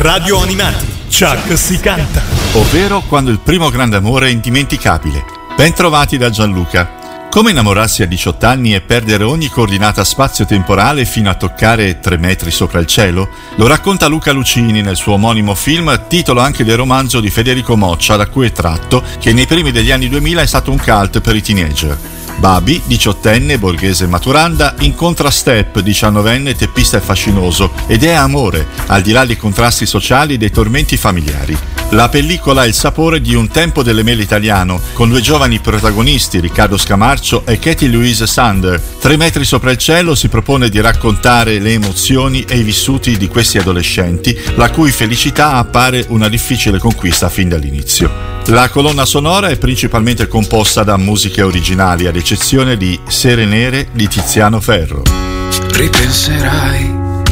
Radio Animati, Chuck si canta. Ovvero Quando il primo grande amore è indimenticabile. Ben trovati da Gianluca. Come innamorarsi a 18 anni e perdere ogni coordinata spazio-temporale fino a toccare 3 metri sopra il cielo? Lo racconta Luca Lucini nel suo omonimo film, titolo anche del romanzo di Federico Moccia da cui è tratto, che nei primi degli anni 2000 è stato un cult per i teenager. Babi, 18enne, borghese maturanda, incontra Step, 19enne, teppista e fascinoso, ed è amore, al di là dei contrasti sociali e dei tormenti familiari. La pellicola ha il sapore di Un tempo delle mele italiano, con 2 giovani protagonisti, Riccardo Scamarcio e Katie Louise Sander. 3 metri sopra il cielo si propone di raccontare le emozioni e i vissuti di questi adolescenti, la cui felicità appare una difficile conquista fin dall'inizio. La colonna sonora è principalmente composta da musiche originali, ad eccezione di Sere Nere di Tiziano Ferro. Ripenserai